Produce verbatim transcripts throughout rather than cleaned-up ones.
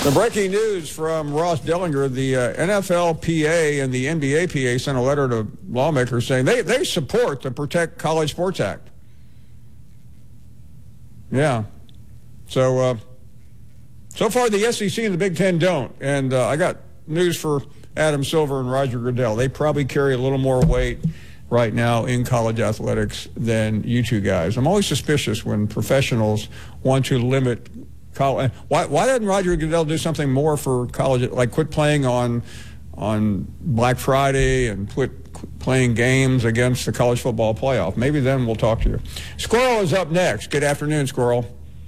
The breaking news from Ross Dellinger, the uh, N F L P A and the N B A P A sent a letter to lawmakers saying they, they support the Protect College Sports Act. Yeah. So, uh, so far the S E C and the Big Ten don't. And uh, I got news for Adam Silver and Roger Goodell. They probably carry a little more weight right now in college athletics than you two guys. I'm always suspicious when professionals want to limit college. Why, why doesn't Roger Goodell do something more for college, like quit playing on on Black Friday and quit playing games against the college football playoff? Maybe then we'll talk to you. Squirrel is up next. Good afternoon, Squirrel.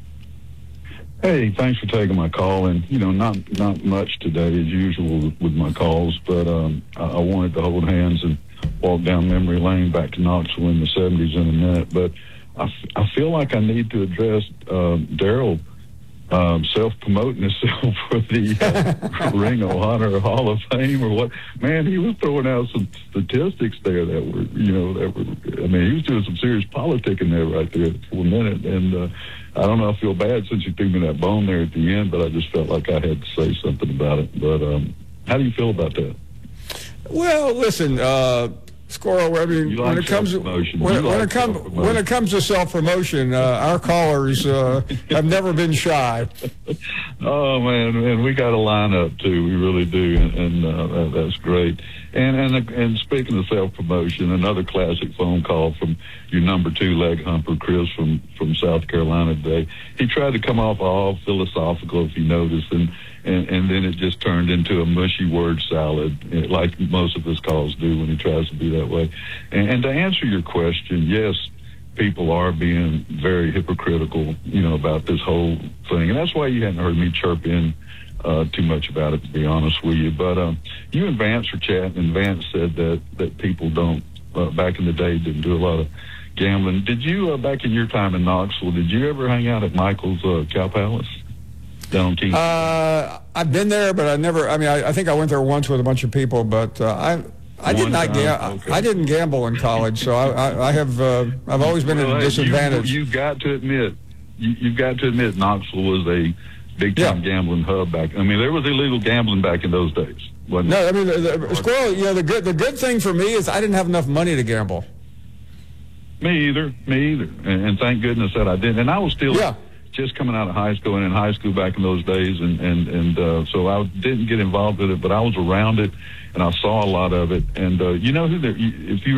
Hey, thanks for taking my call. And, you know, not not much today as usual with my calls, but um, I, I wanted to hold hands and walk down memory lane back to Knoxville in the seventies in a minute. But I, f- I feel like I need to address uh, Daryl um, self-promoting himself for the uh, Ring of Honor Hall of Fame or what. Man, he was throwing out some statistics there that were, you know, that were, I mean, he was doing some serious politicking there right there for a minute. And uh, I don't know, I feel bad since you threw me that bone there at the end, but I just felt like I had to say something about it. But um, how do you feel about that? Well, listen, uh, Squirrel. I mean, like when it comes to, when, when like it comes when it comes to self promotion, uh, our callers uh, have never been shy. Oh man, and we got a lineup too. We really do, and, and uh, that, that's great. And and and speaking of self promotion, another classic phone call from your number two leg humper, Chris from from South Carolina today. He tried to come off all philosophical, if you noticed, and. And, and then it just turned into a mushy word salad, like most of his calls do when he tries to be that way. And, and to answer your question, yes, people are being very hypocritical, you know, about this whole thing. And that's why you hadn't heard me chirp in uh, too much about it, to be honest with you. But um, you and Vance were chatting, and Vance said that, that people don't, uh, back in the day, didn't do a lot of gambling. Did you, uh, back in your time in Knoxville, did you ever hang out at Michael's uh, Cow Palace? Down uh, I've been there, but I never. I mean, I, I think I went there once with a bunch of people, but uh, I I did not gamble. Okay. I didn't gamble in college, so I I, I have uh, I've always been well, at a disadvantage. You, you've got to admit, you, you've got to admit, Knoxville was a big time yeah. gambling hub back. I mean, there was illegal gambling back in those days. Wasn't no, it? I mean, the, the, Squirrel. You know, the good the good thing for me is I didn't have enough money to gamble. Me either. Me either. And, and thank goodness that I didn't. And I was still. Yeah. Just coming out of high school and in high school back in those days, and and and uh, so I didn't get involved with it, but I was around it and I saw a lot of it. And uh, you know who there, if you